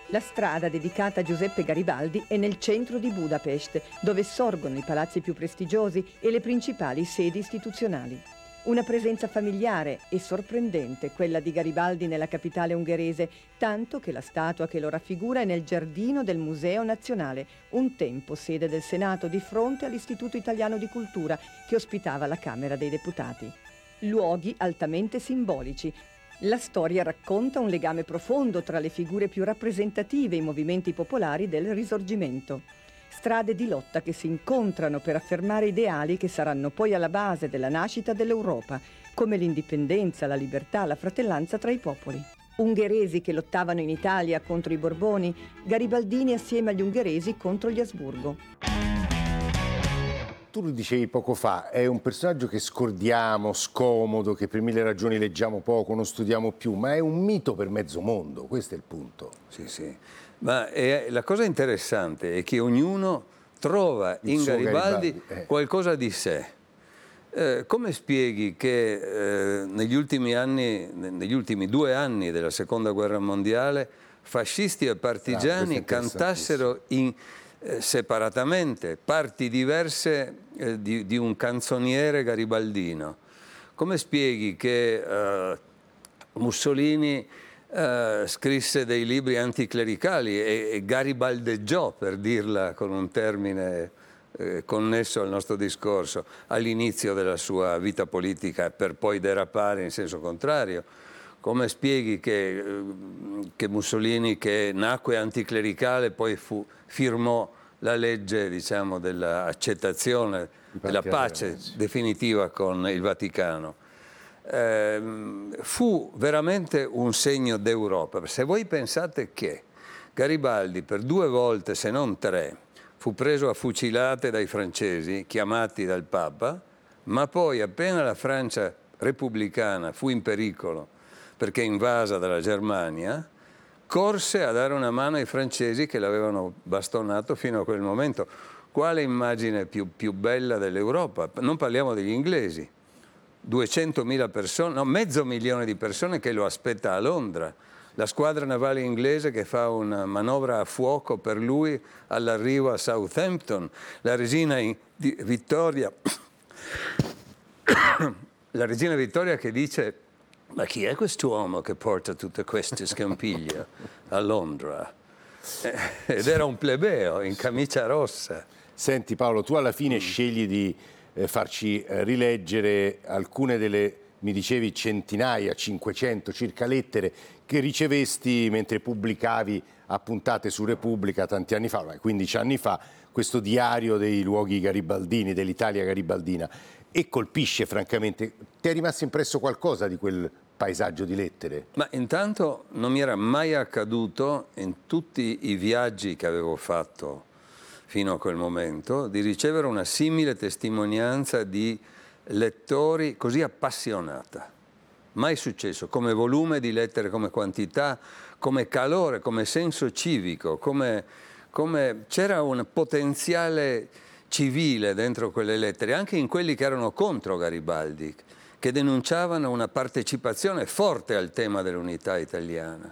La strada dedicata a Giuseppe Garibaldi è nel centro di Budapest, dove sorgono i palazzi più prestigiosi e le principali sedi istituzionali. Una presenza familiare e sorprendente quella di Garibaldi nella capitale ungherese, tanto che la statua che lo raffigura è nel giardino del Museo Nazionale, un tempo sede del Senato di fronte all'Istituto Italiano di Cultura che ospitava la Camera dei Deputati. Luoghi altamente simbolici. La storia racconta un legame profondo tra le figure più rappresentative e i movimenti popolari del Risorgimento. Strade di lotta che si incontrano per affermare ideali che saranno poi alla base della nascita dell'Europa, come l'indipendenza, la libertà, la fratellanza tra i popoli. Ungheresi che lottavano in Italia contro i Borboni, garibaldini assieme agli ungheresi contro gli Asburgo. Tu lo dicevi poco fa, è un personaggio che scordiamo, scomodo, che per mille ragioni leggiamo poco, non studiamo più, ma è un mito per mezzo mondo, questo è il punto. Sì, sì. Ma la cosa interessante è che ognuno trova in Garibaldi qualcosa di sé. Come spieghi che negli ultimi 2 anni della Seconda Guerra Mondiale fascisti e partigiani cantassero separatamente parti diverse di un canzoniere garibaldino? Come spieghi che Mussolini scrisse dei libri anticlericali e garibaldeggiò, per dirla con un termine connesso al nostro discorso, all'inizio della sua vita politica, per poi derapare in senso contrario? Come spieghi che Mussolini, che nacque anticlericale, poi firmò la legge, diciamo, dell'accettazione, della pace definitiva con il Vaticano? Fu veramente un segno d'Europa. Se voi pensate che Garibaldi per 2 volte, se non 3, fu preso a fucilate dai francesi, chiamati dal Papa, ma poi appena la Francia repubblicana fu in pericolo perché invasa dalla Germania, corse a dare una mano ai francesi che l'avevano bastonato fino a quel momento. Quale immagine più bella dell'Europa? Non parliamo degli inglesi. 200.000 persone, no, 500.000 di persone che lo aspetta a Londra. La squadra navale inglese che fa una manovra a fuoco per lui all'arrivo a Southampton. La regina Vittoria, la regina Vittoria che dice: ma chi è quest'uomo che porta tutte queste scampiglie a Londra? Ed era un plebeo in camicia rossa. Senti Paolo, tu alla fine scegli di farci rileggere alcune delle, mi dicevi, centinaia, 500 circa lettere che ricevesti mentre pubblicavi a puntate su Repubblica tanti anni fa, 15 anni fa, questo diario dei luoghi garibaldini, dell'Italia garibaldina, e colpisce francamente. Ti è rimasto impresso qualcosa di quel paesaggio di lettere? Ma intanto non mi era mai accaduto, in tutti i viaggi che avevo fatto fino a quel momento, di ricevere una simile testimonianza di lettori così appassionata. Mai successo, come volume di lettere, come quantità, come calore, come senso civico, come c'era un potenziale civile dentro quelle lettere, anche in quelli che erano contro Garibaldi, che denunciavano una partecipazione forte al tema dell'unità italiana.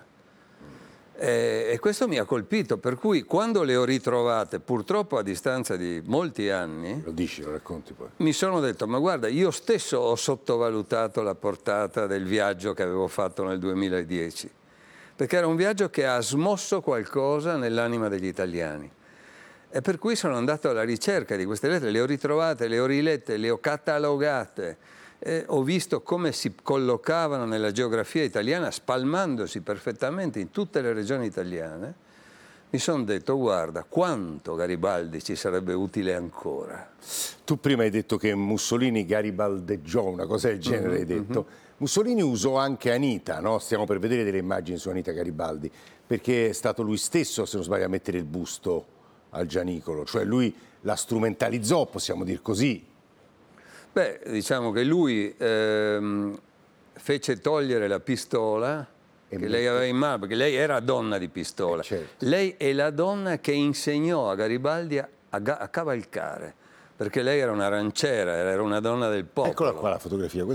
E questo mi ha colpito, per cui quando le ho ritrovate, purtroppo a distanza di molti anni, lo racconti poi, mi sono detto: ma guarda, io stesso ho sottovalutato la portata del viaggio che avevo fatto nel 2010, perché era un viaggio che ha smosso qualcosa nell'anima degli italiani. E per cui sono andato alla ricerca di queste lettere, le ho ritrovate, le ho rilette, le ho catalogate. Ho visto come si collocavano nella geografia italiana, spalmandosi perfettamente in tutte le regioni italiane. Mi sono detto: guarda, quanto Garibaldi ci sarebbe utile ancora. Tu prima hai detto che Mussolini garibaldeggiò, una cosa del genere hai detto. Mussolini usò anche Anita, no? Stiamo per vedere delle immagini su Anita Garibaldi, perché è stato lui stesso, se non sbaglio, a mettere il busto al Gianicolo, cioè lui la strumentalizzò, possiamo dir così. Beh, diciamo che lui fece togliere la pistola che lei aveva in mano, perché lei era donna di pistola. Certo. Lei è la donna che insegnò a Garibaldi a cavalcare, perché lei era una ranciera, era una donna del popolo. Eccola qua la fotografia.